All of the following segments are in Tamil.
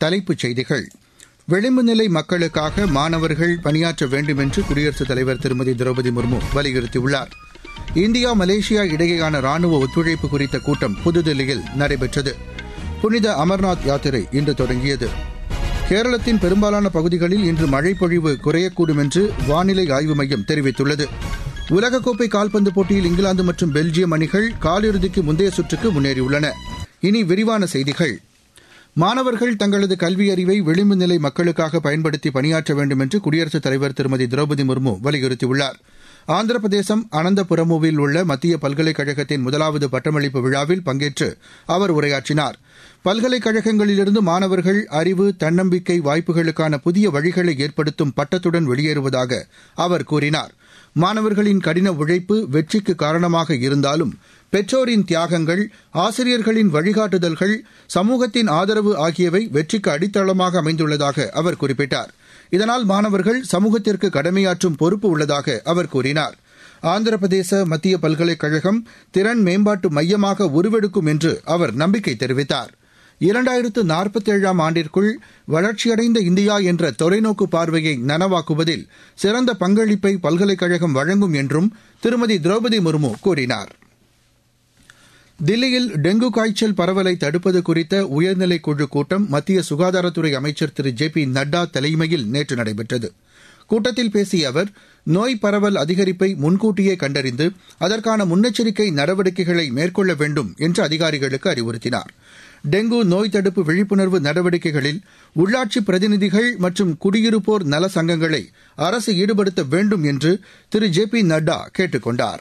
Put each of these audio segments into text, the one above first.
தலைப்புச் செய்திகள். விளிம்பு நிலை மக்களுக்காக மாணவர்கள் பணியாற்ற வேண்டும் என்று குடியரசுத் தலைவர் திருமதி திரௌபதி முர்மு வலியுறுத்தியுள்ளார். இந்தியா மலேசியா இடையேயான ராணுவ ஒத்துழைப்பு குறித்த கூட்டம் புதுதில்லியில் நடைபெற்றது. புனித அமர்நாத் யாத்திரை இன்று தொடங்கியது. கேரளத்தின் பெரும்பாலான பகுதிகளில் இன்று மழைப்பொழிவு குறையக்கூடும் என்று வானிலை ஆய்வு மையம் தெரிவித்துள்ளது. உலகக்கோப்பை கால்பந்து போட்டியில் இங்கிலாந்து மற்றும் பெல்ஜியம் அணிகள் காலிறுதிக்கு முந்தைய சுற்றுக்கு முன்னேறியுள்ளன. இனி விரிவான செய்திகள். மாணவர்கள் தங்களது கல்வி அறிவை விளிம்பு நிலை மக்களுக்காக பயன்படுத்தி பணியாற்ற வேண்டும் என்று குடியரசுத் தலைவர் திருமதி திரௌபதி முர்மு வலியுறுத்தியுள்ளார். ஆந்திர பிரதேசம் அனந்தபுரமுவில் உள்ள மத்திய பல்கலைக்கழகத்தின் முதலாவது பட்டமளிப்பு விழாவில் பங்கேற்று அவர் உரையாற்றினார். பல்கலைக்கழகங்களிலிருந்து மாணவர்கள் அறிவு, தன்னம்பிக்கை, வாய்ப்புகளுக்கான புதிய வழிகளை ஏற்படுத்தும் பட்டத்துடன் வெளியேறுவதாக அவர் கூறினார். மாணவர்களின் கடின உழைப்பு வெற்றிக்கு காரணமாக இருந்தாலும் பெற்றோரின் தியாகங்கள், ஆசிரியர்களின் வழிகாட்டுதல்கள், சமூகத்தின் ஆதரவு ஆகியவை வெற்றிக்கு அடித்தளமாக அமைந்துள்ளதாக அவர் குறிப்பிட்டார். இதனால் மாணவர்கள் சமூகத்திற்கு கடமையாற்றும் பொறுப்பு உள்ளதாக அவர் கூறினார். ஆந்திர பிரதேச மத்திய பல்கலைக்கழகம் திறன் மேம்பாட்டு மையமாக உருவெடுக்கும் என்று அவர் நம்பிக்கை தெரிவித்தார். 2047ஆம் ஆண்டிற்குள் வளர்ச்சியடைந்த இந்தியா என்ற தொலைநோக்கு பார்வையை நனவாக்குவதில் சிறந்த பங்களிப்பை பல்கலைக்கழகம் வழங்கும் என்றும் திருமதி திரௌபதி முர்மு கூறினார். தில்லியில் டெங்கு காய்ச்சல் பரவலை தடுப்பது குறித்த உயர்நிலைக் குழு கூட்டம் மத்திய சுகாதாரத்துறை அமைச்சர் திரு ஜே பி நட்டா தலைமையில் நேற்று நடைபெற்றது. கூட்டத்தில் பேசிய அவர், நோய் பரவல் அதிகரிப்பை முன்கூட்டியே கண்டறிந்து அதற்கான முன்னெச்சரிக்கை நடவடிக்கைகளை மேற்கொள்ள வேண்டும் என்று அதிகாரிகளுக்கு அறிவுறுத்தினார். டெங்கு நோய் தடுப்பு விழிப்புணர்வு நடவடிக்கைகளில் உள்ளாட்சி பிரதிநிதிகள் மற்றும் குடியிருப்போர் நல சங்கங்களை அரசு ஈடுபடுத்த வேண்டும் என்று திரு ஜே பி நட்டா கேட்டுக் கொண்டார்.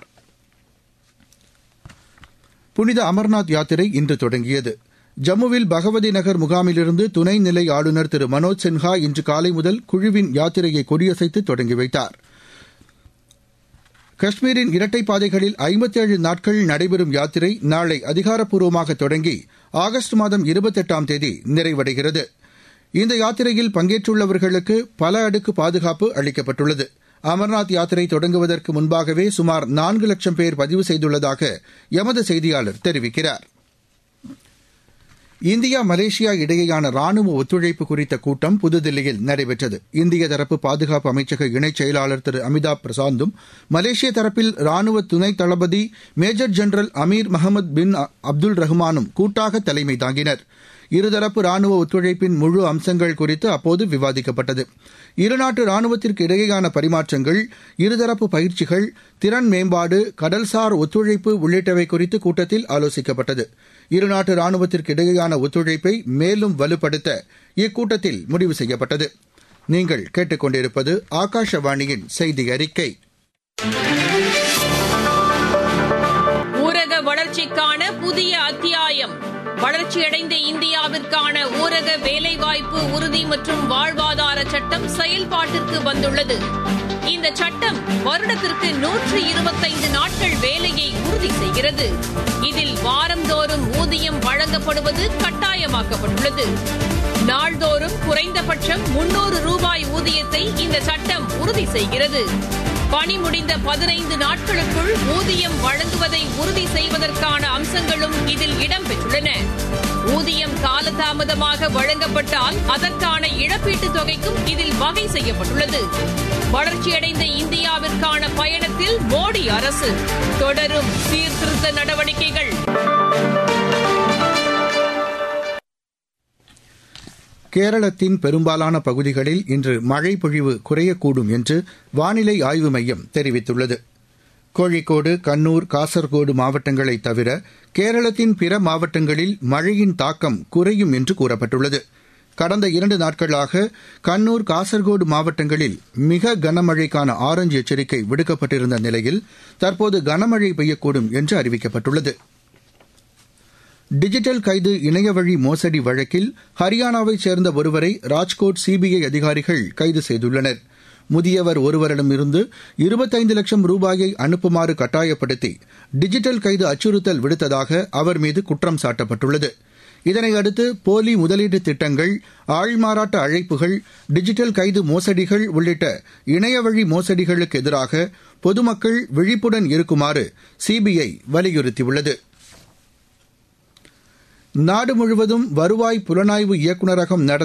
புனித அமர்நாத் யாத்திரை இன்று தொடங்கியது. ஜம்முவில் பகவதி நகர் முகாமிலிருந்து துணைநிலை ஆளுநர் திரு மனோஜ் சின்ஹா இன்று காலை முதல் குழுவின் யாத்திரையை கொடியசைத்து தொடங்கி வைத்தார். காஷ்மீரின் இரட்டை பாதைகளில் 57 நாட்கள் நடைபெறும் யாத்திரை நாளை அதிகாரப்பூர்வமாக தொடங்கி ஆகஸ்ட் மாதம் 28ஆம் தேதி நிறைவடைகிறது. இந்த யாத்திரையில் பங்கேற்றுள்ளவர்களுக்கு பல அடுக்கு பாதுகாப்பு அளிக்கப்பட்டுள்ளது. அமர்நாத் யாத்திரை தொடங்குவதற்கு முன்பாகவே சுமார் 4 லட்சம் பேர் பதிவு செய்துள்ளதாக எமது செய்தியாளர் தெரிவிக்கிறார். இந்தியா மலேசியா இடையேயான ராணுவ ஒத்துழைப்பு குறித்த கூட்டம் புதுதில்லியில் நடைபெற்றது. இந்திய தரப்பு பாதுகாப்பு அமைச்சக இணைச் செயலாளர் திரு அமிதாப் பிரசாந்தும் மலேசிய தரப்பில் ராணுவ துணை தளபதி மேஜர் ஜெனரல் அமீர் மஹமது பின் அப்துல் ரஹ்மானும் கூட்டாக தலைமை தாங்கினர். இருதரப்பு ராணுவ ஒத்துழைப்பின் முழு அம்சங்கள் குறித்து அப்போது விவாதிக்கப்பட்டது. இருநாட்டு ராணுவத்திற்கு இடையேயான பரிமாற்றங்கள், இருதரப்பு பயிற்சிகள், திறன் மேம்பாடு, கடல்சார் ஒத்துழைப்பு உள்ளிட்டவை குறித்து கூட்டத்தில் ஆலோசிக்கப்பட்டது. இருநாட்டு ராணுவத்திற்கு இடையேயான ஒத்துழைப்பை மேலும் வலுப்படுத்த இக்கூட்டத்தில் முடிவு செய்யப்பட்டது. நீங்கள் கேட்டுக்கொண்டிருப்பது ஆகாஷவாணியின் செய்தி அறிக்கை. ஊரக வளர்ச்சிக்கான புதிய அத்தியாயம். வளர்ச்சியடைந்த இந்தியாவிற்கான ஊரக வேலைவாய்ப்பு உறுதி மற்றும் வாழ்வாதார சட்டம் செயல்பாட்டிற்கு வந்துள்ளது. இந்த சட்டம் வருடத்திற்கு 125 நாட்கள் வேலையை உறுதி செய்கிறது. இதில் வாரந்தோறும் ஊதியம் வழங்கப்படுவது கட்டாயமாக்கப்பட்டுள்ளது. நாள்தோறும் குறைந்தபட்சம் 300 ரூபாய் ஊதியத்தை இந்த சட்டம் உறுதி செய்கிறது. பணி முடிந்த 15 நாட்களுக்குள் ஊதியம் வழங்குவதை உறுதி செய்வதற்கான அம்சங்களும் இதில் இடம்பெற்றுள்ளன. ஊதியம் காலதாமதமாக வழங்கப்பட்டால் அதற்கான இழப்பீட்டுத் தொகைக்கும் இதில் வகை செய்யப்பட்டுள்ளது. வளர்ச்சியடைந்த இந்தியாவிற்கான பயணத்தில் மோடி அரசு தொடரும் சீர்திருத்த நடவடிக்கைகள். கேரளத்தின் பெரும்பாலான பகுதிகளில் இன்று மழை பொழிவு குறையக்கூடும் என்று வானிலை ஆய்வு மையம் தெரிவித்துள்ளது. கோழிக்கோடு, கண்ணூர், காசர்கோடு மாவட்டங்களை தவிர கேரளத்தின் பிற மாவட்டங்களில் மழையின் தாக்கம் குறையும் என்று கூறப்பட்டுள்ளது. கடந்த 2 நாட்களாக கண்ணூர், காசர்கோடு மாவட்டங்களில் மிக கனமழைக்கான ஆரஞ்சு எச்சரிக்கை விடுக்கப்பட்டிருந்த நிலையில் தற்போது கனமழை பெய்யக்கூடும் என்று அறிவிக்கப்பட்டுள்ளது. டிஜிட்டல் கைது இணையவழி மோசடி வழக்கில் ஹரியானாவைச் சேர்ந்த ஒருவரை ராஜ்கோட் சிபிஐ அதிகாரிகள் கைது செய்துள்ளனர். முதியவர் ஒருவரிடமிருந்து 25 லட்சம் ரூபாயை அனுப்புமாறு கட்டாயப்படுத்தி டிஜிட்டல் கைது அச்சுறுத்தல் விடுத்ததாக அவர் மீது குற்றம் சாட்டப்பட்டுள்ளது. இதனையடுத்து போலி முதலீட்டு திட்டங்கள், ஆள்மாறாட்ட அழைப்புகள், டிஜிட்டல் கைது மோசடிகள் உள்ளிட்ட இணையவழி மோசடிகளுக்கு எதிராக பொதுமக்கள் விழிப்புடன் இருக்குமாறு சிபிஐ வலியுறுத்தியுள்ளது. நாடு முழுவதும் வருவாய் புலனாய்வு இயக்குநரகம்